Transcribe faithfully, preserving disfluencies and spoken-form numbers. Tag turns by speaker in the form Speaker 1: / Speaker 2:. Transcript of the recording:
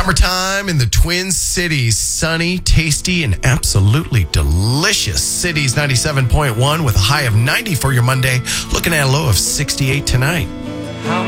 Speaker 1: Summertime in the Twin Cities. Sunny, tasty, and absolutely delicious. Cities ninety-seven point one with a high of ninety for your Monday. Looking at a low of sixty-eight tonight.